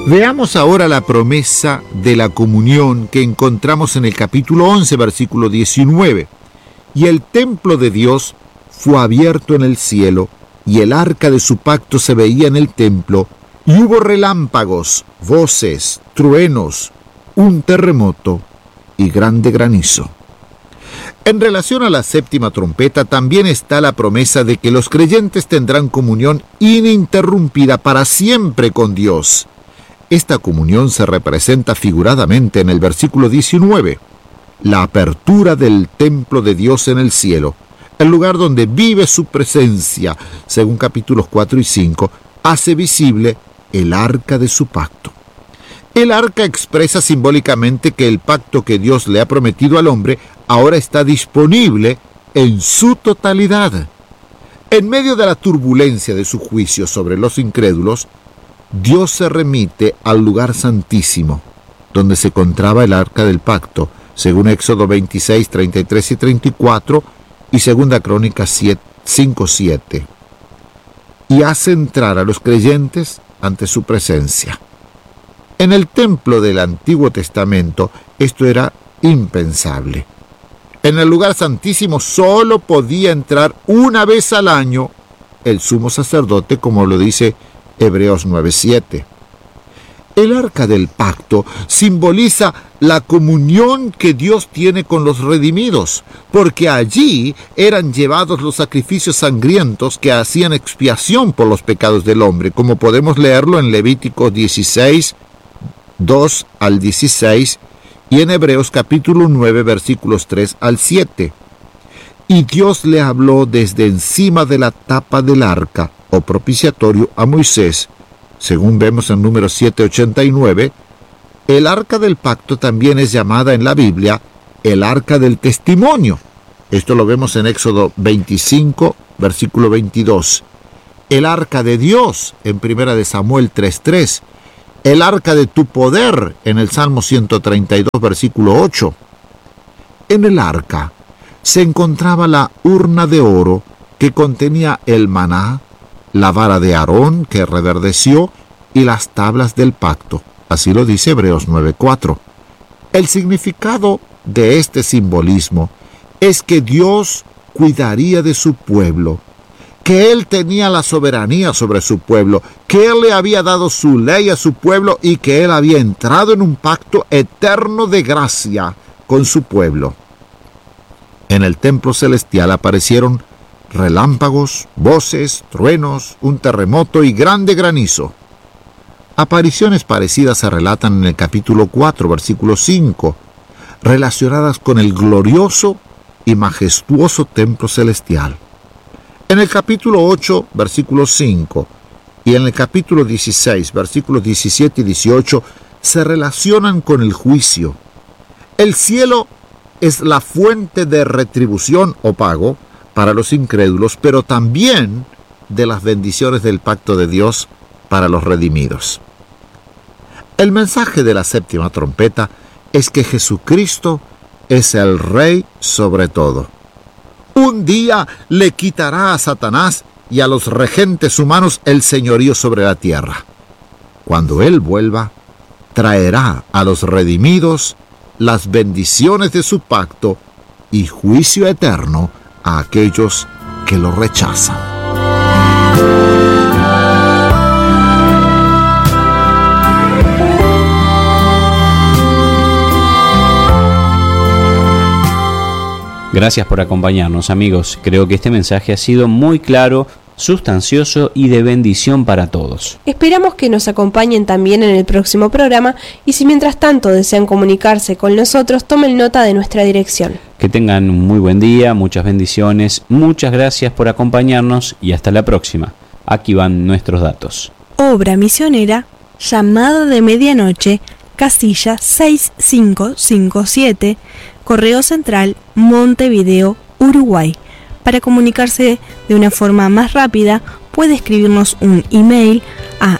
Veamos ahora la promesa de la comunión que encontramos en el capítulo 11, versículo 19. Y el templo de Dios fue abierto en el cielo, y el arca de su pacto se veía en el templo, y hubo relámpagos, voces, truenos, un terremoto y grande granizo. En relación a la séptima trompeta también está la promesa de que los creyentes tendrán comunión ininterrumpida para siempre con Dios. Esta comunión se representa figuradamente en el versículo 19, la apertura del templo de Dios en el cielo, el lugar donde vive su presencia, según capítulos 4 y 5, hace visible el arca de su pacto. El arca expresa simbólicamente que el pacto que Dios le ha prometido al hombre ahora está disponible en su totalidad. En medio de la turbulencia de su juicio sobre los incrédulos, Dios se remite al lugar santísimo, donde se encontraba el arca del pacto, según Éxodo 26, 33 y 34 y 2 Crónicas 5, 7, y hace entrar a los creyentes ante su presencia. En el templo del Antiguo Testamento esto era impensable. En el lugar santísimo solo podía entrar una vez al año el sumo sacerdote, como lo dice Hebreos 9:7. El arca del pacto simboliza la comunión que Dios tiene con los redimidos, porque allí eran llevados los sacrificios sangrientos que hacían expiación por los pecados del hombre, como podemos leerlo en Levítico 16, 2 al 16, y en Hebreos capítulo 9, versículos 3 al 7. Y Dios le habló desde encima de la tapa del arca, o propiciatorio, a Moisés. Según vemos en Números 7:89, el arca del pacto también es llamada en la Biblia el arca del testimonio. Esto lo vemos en Éxodo 25, versículo 22. El arca de Dios en 1 de Samuel 3:3. El arca de tu poder en el Salmo 132, versículo 8. En el arca se encontraba la urna de oro que contenía el maná, la vara de Aarón que reverdeció y las tablas del pacto. Así lo dice Hebreos 9:4. El significado de este simbolismo es que Dios cuidaría de su pueblo, que Él tenía la soberanía sobre su pueblo, que Él le había dado su ley a su pueblo y que Él había entrado en un pacto eterno de gracia con su pueblo. En el templo celestial aparecieron relámpagos, voces, truenos, un terremoto y grande granizo. Apariciones parecidas se relatan en el capítulo 4, versículo 5, relacionadas con el glorioso y majestuoso templo celestial. En el capítulo 8, versículo 5, y en el capítulo 16, versículos 17 y 18, se relacionan con el juicio. El cielo es la fuente de retribución o pago para los incrédulos, pero también de las bendiciones del pacto de Dios para los redimidos. El mensaje de la séptima trompeta es que Jesucristo es el Rey sobre todo. Un día le quitará a Satanás y a los regentes humanos el señorío sobre la tierra. Cuando Él vuelva, traerá a los redimidos las bendiciones de su pacto y juicio eterno a aquellos que lo rechazan. Gracias por acompañarnos, amigos. Creo que este mensaje ha sido muy claro, sustancioso y de bendición para todos. Esperamos que nos acompañen también en el próximo programa y si mientras tanto desean comunicarse con nosotros, tomen nota de nuestra dirección. Que tengan un muy buen día, muchas bendiciones, muchas gracias por acompañarnos y hasta la próxima. Aquí van nuestros datos. Obra misionera, llamada de medianoche, casilla 6557, Correo Central, Montevideo, Uruguay. Para comunicarse de una forma más rápida, puede escribirnos un email a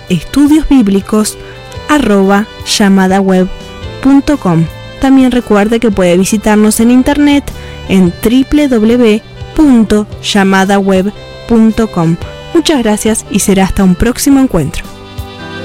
estudiosbiblicos@llamadaweb.com. También recuerde que puede visitarnos en internet en www.llamadaweb.com. Muchas gracias y será hasta un próximo encuentro.